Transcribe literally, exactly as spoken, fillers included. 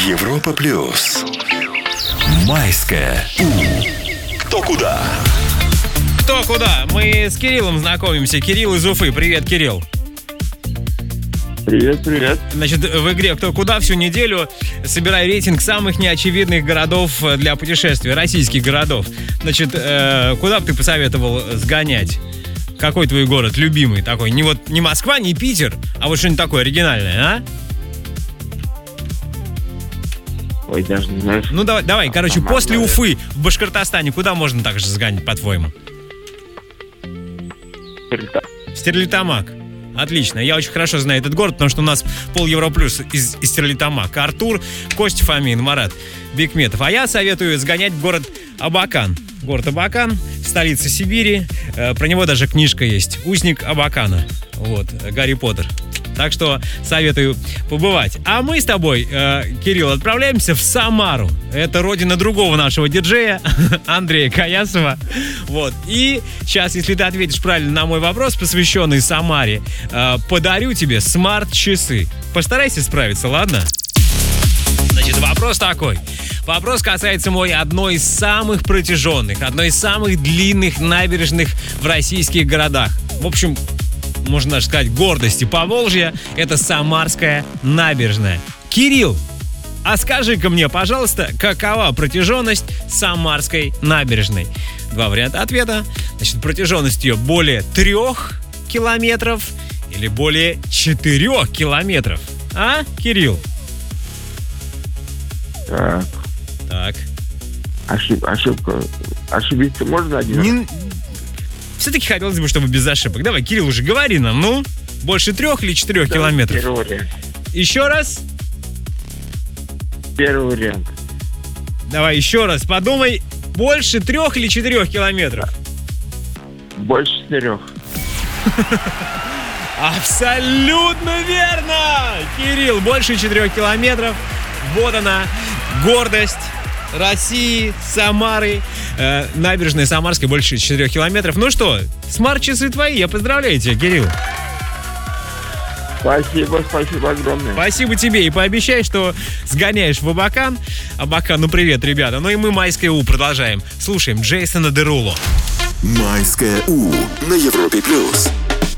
Европа плюс. Майская У. Кто куда? Кто куда? Мы с Кириллом знакомимся. Кирилл из Уфы. Привет, Кирилл. Привет, привет. Значит, в игре «Кто куда» всю неделю собирай рейтинг самых неочевидных городов для путешествия, российских городов. Значит, э, куда бы ты посоветовал сгонять? Какой твой город любимый такой? Не вот не Москва, не Питер, а вот что-нибудь такое оригинальное, а? Ой, даже не знаю. Ну давай, давай, короче, Сама, после наверное. Уфы в Башкортостане куда можно также сгонять, по-твоему? Стерлитамак. Отлично, я очень хорошо знаю этот город, потому что у нас пол Европлюс из, из Стерлитамака. Артур, Костя Фомин, Марат Бекметов. А я советую сгонять в город Абакан. Город Абакан, столица Сибири. Э, про него даже книжка есть. «Узник Абакана». Вот, Гарри Поттер. Так что советую побывать. А мы с тобой, э, Кирилл, отправляемся в Самару. Это родина другого нашего диджея, Андрея Каясова. Вот. И сейчас, если ты ответишь правильно на мой вопрос, посвященный Самаре, э, подарю тебе смарт-часы. Постарайся справиться, ладно? Значит, вопрос такой. Вопрос касается мой одной из самых протяженных, одной из самых длинных набережных в российских городах. В общем, можно даже сказать, гордости Поволжья. Это Самарская набережная. Кирилл, а скажи-ка мне, пожалуйста, какова протяженность Самарской набережной? Два варианта ответа. Значит, протяженность ее более трех километров или более четырех километров. А, Кирилл? Так, Так. ошиб, ошибка. Ошибиться можно один Не... раз? Все-таки хотелось бы, чтобы без ошибок. Давай, Кирилл, уже говори нам, ну? Больше трех или четырех Да, километров? Первый вариант. Еще раз? Первый вариант. Давай еще раз подумай. Больше трех или четырех километров? Больше четырех. Абсолютно верно! Кирилл, больше четырех километров. Вот она, гордость России, Самары. Э, набережная Самарская больше четырех километров. Ну что, смарт-часы твои, я поздравляю тебя, Кирилл. Спасибо, спасибо огромное. Спасибо тебе и пообещай, что сгоняешь в Абакан. Абакан, ну привет, ребята. Ну и мы Майское У продолжаем. Слушаем Джейсона Деруло. Майская У на Европе плюс.